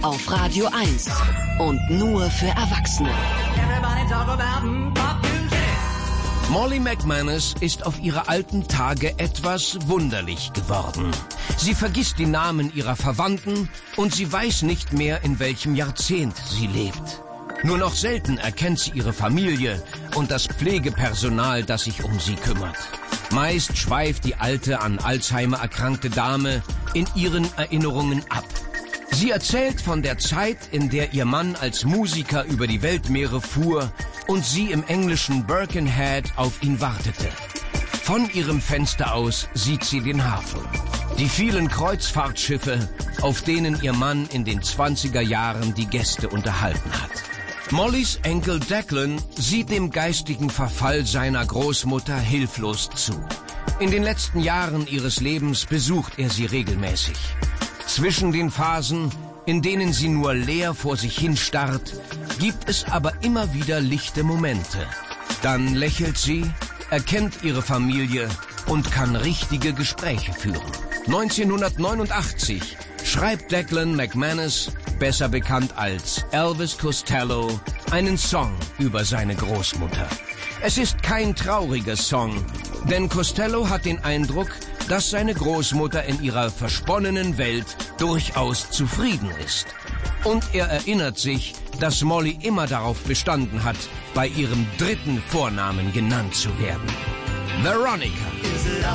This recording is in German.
auf Radio 1 und nur für Erwachsene. Molly McManus ist auf ihre alten Tage etwas wunderlich geworden. Sie vergisst die Namen ihrer Verwandten und sie weiß nicht mehr, in welchem Jahrzehnt sie lebt. Nur noch selten erkennt sie ihre Familie und das Pflegepersonal, das sich um sie kümmert. Meist schweift die alte, an Alzheimer erkrankte Dame in ihren Erinnerungen ab. Sie erzählt von der Zeit, in der ihr Mann als Musiker über die Weltmeere fuhr und sie im englischen Birkenhead auf ihn wartete. Von ihrem Fenster aus sieht sie den Hafen. Die vielen Kreuzfahrtschiffe, auf denen ihr Mann in den 20er Jahren die Gäste unterhalten hat. Mollys Enkel Declan sieht dem geistigen Verfall seiner Großmutter hilflos zu. In den letzten Jahren ihres Lebens besucht er sie regelmäßig. Zwischen den Phasen, in denen sie nur leer vor sich hinstarrt, gibt es aber immer wieder lichte Momente. Dann lächelt sie, erkennt ihre Familie und kann richtige Gespräche führen. 1989 schreibt Declan McManus, besser bekannt als Elvis Costello, einen Song über seine Großmutter. Es ist kein trauriger Song, denn Costello hat den Eindruck, dass seine Großmutter in ihrer versponnenen Welt durchaus zufrieden ist. Und er erinnert sich, dass Molly immer darauf bestanden hat, bei ihrem dritten Vornamen genannt zu werden. Veronica.